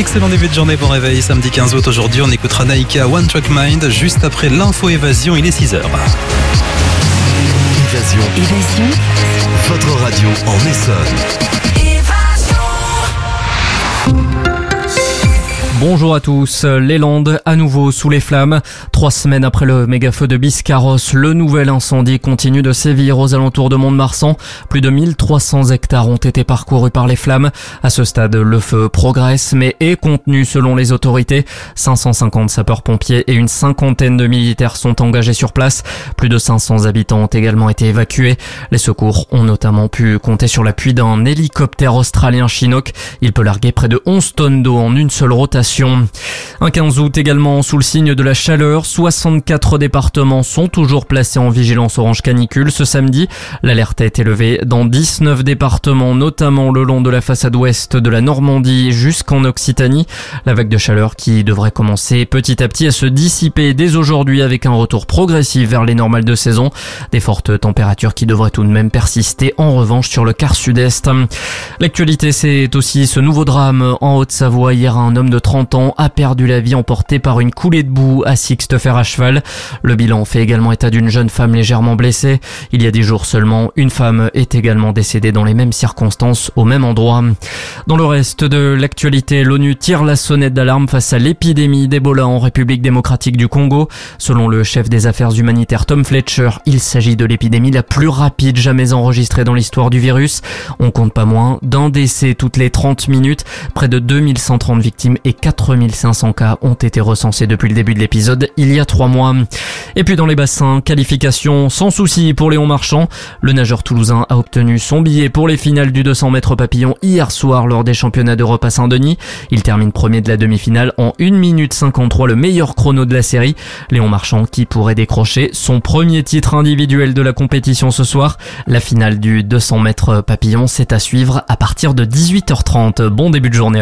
Excellent début de journée, bon réveil, samedi 15 août. Aujourd'hui, on écoutera Naïka One Track Mind juste après l'info évasion, il est 6h. Évasion. Votre radio en Essonne. Bonjour à tous, les Landes à nouveau sous les flammes. 3 semaines après le méga-feu de Biscarrosse, le nouvel incendie continue de sévir aux alentours de Mont-de-Marsan. Plus de 1300 hectares ont été parcourus par les flammes. À ce stade, le feu progresse mais est contenu selon les autorités. 550 sapeurs-pompiers et une cinquantaine de militaires sont engagés sur place. Plus de 500 habitants ont également été évacués. Les secours ont notamment pu compter sur l'appui d'un hélicoptère australien Chinook. Il peut larguer près de 11 tonnes d'eau en une seule rotation. Un 15 août également sous le signe de la chaleur, 64 départements sont toujours placés en vigilance orange canicule ce samedi. L'alerte a été levée dans 19 départements, notamment le long de la façade ouest de la Normandie jusqu'en Occitanie. La vague de chaleur qui devrait commencer petit à petit à se dissiper dès aujourd'hui avec un retour progressif vers les normales de saison. Des fortes températures qui devraient tout de même persister en revanche sur le quart sud-est. L'actualité, c'est aussi ce nouveau drame en Haute-Savoie. Hier, un homme de 30 ans a perdu la vie emporté par une coulée de boue à Sixte-Fer à cheval. Le bilan fait également état d'une jeune femme légèrement blessée. Il y a 10 jours seulement, une femme est également décédée dans les mêmes circonstances au même endroit. Dans le reste de l'actualité, l'ONU tire la sonnette d'alarme face à l'épidémie d'Ebola en République démocratique du Congo. Selon le chef des affaires humanitaires Tom Fletcher, il s'agit de l'épidémie la plus rapide jamais enregistrée dans l'histoire du virus. On compte pas moins d'un décès toutes les 30 minutes. Près de 2130 victimes et 4500 cas ont été recensés depuis le début de l'épisode il y a 3 mois. Et puis dans les bassins, qualification sans souci pour Léon Marchand. Le nageur toulousain a obtenu son billet pour les finales du 200 mètres papillon hier soir lors des championnats d'Europe à Saint-Denis. Il termine premier de la demi-finale en 1 minute 53, le meilleur chrono de la série. Léon Marchand qui pourrait décrocher son premier titre individuel de la compétition ce soir. La finale du 200 mètres papillon, c'est à suivre à partir de 18h30. Bon début de journée.